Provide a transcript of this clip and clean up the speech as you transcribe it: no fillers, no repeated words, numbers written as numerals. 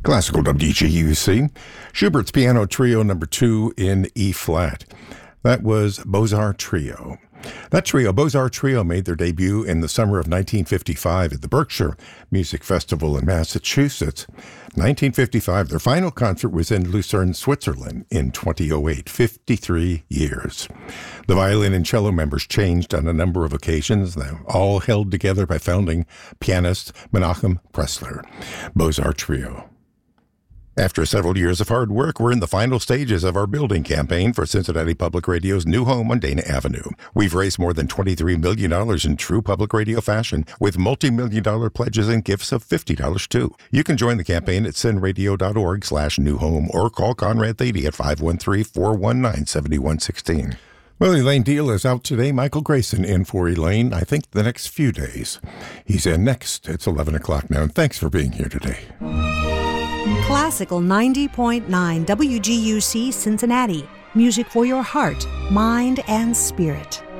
Classical WGUC, Schubert's Piano Trio number 2 in E-flat. That was Beaux-Arts Trio. That trio, Beaux-Arts Trio, made their debut in the summer of 1955 at the Berkshire Music Festival in Massachusetts. 1955, their final concert was in Lucerne, Switzerland in 2008, 53 years. The violin and cello members changed on a number of occasions, all held together by founding pianist Menachem Pressler. Beaux-Arts Trio. After several years of hard work, we're in the final stages of our building campaign for Cincinnati Public Radio's new home on Dana Avenue. We've raised more than $23 million in true public radio fashion, with multi-million-dollar pledges and gifts of $50 too. You can join the campaign at cinradio.org/new home or call Conrad Thady at 513-419-7116. Well, Elaine Deal is out today. Michael Grayson in for Elaine, I think, the next few days. He's in next. It's 11 o'clock now, and thanks for being here today. Classical 90.9 WGUC Cincinnati. Music for your heart, mind, and spirit.